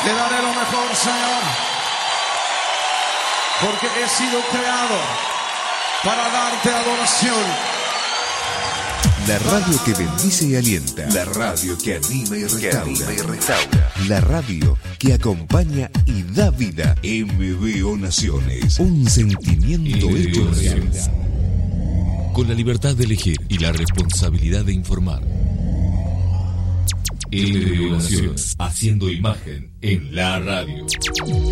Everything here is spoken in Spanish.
Te daré lo mejor, Señor, porque he sido creado para darte adoración. La radio que bendice y alienta. La radio que anima y restaura. La radio que acompaña y da vida. MBO Naciones. Un sentimiento hecho realidad. Con la libertad de elegir y la responsabilidad de informar. MBO Naciones. Haciendo imagen en la radio.